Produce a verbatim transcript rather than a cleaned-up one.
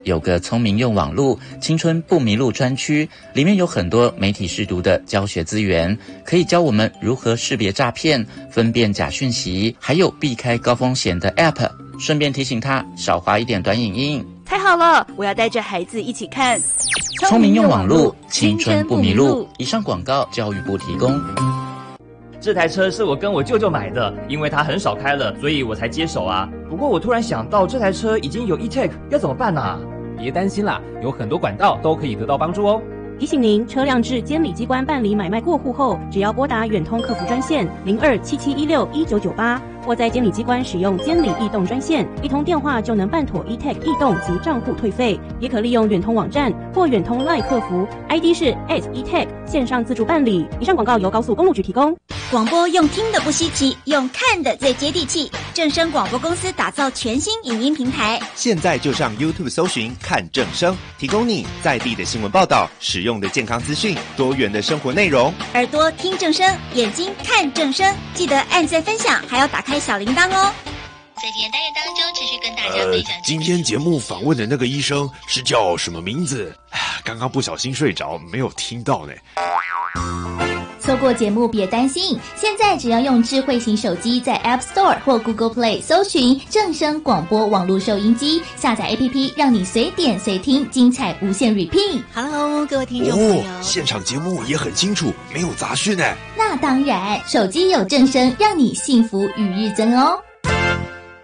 有个聪明用网路青春不迷路专区，里面有很多媒体识读的教学资源，可以教我们如何识别诈骗、分辨假讯息，还有避开高风险的 App。 顺便提醒他少滑一点短影音。 太好了，我要带着孩子一起看。 聪明用网路，青春不迷路。以上广告教育部提供。 这台车是我跟我舅舅买的，因为他很少开了，所以我才接手啊。不过我突然想到，这台车已经有 E-Tag， 要怎么办啊？ 别担心啦，有很多管道都可以得到帮助哦。 提醒您，车辆至监理机关办理买卖过户后，只要拨打远通客服专线零二七七一六一九九八，或在监理机关使用监理异动专线，一通电话就能办妥 E-Tag 异动及账户退费。也可利用远通网站或远通 LINE 客服 ，I D 是 at E-Tag 线上自助办理。以上广告由高速公路局提供。 广播用听的不稀奇，用看的最接地气。正声广播公司打造全新影音平台， 现在就上 YouTube 搜寻看正声，提供你在地的新闻报道、实用的健康资讯、多元的生活内容。 耳朵听正声，眼睛看正声，记得按赞分享，还要打开小铃铛哦。 在今天单元当中，持续跟大家分享、 呃。今天节目访问的那个医生是叫什么名字？刚刚不小心睡着，没有听到呢。 错过节目别担心，现在只要用智慧型手机在 App Store 或 Google Play 搜寻正声广播网络收音机，下载 A P P 让你随点随听，精彩无限 repeat。 Hello 各位听众朋友、 哦、现场节目也很清楚，没有杂讯耶。 那当然，手机有正声，让你幸福与日增哦。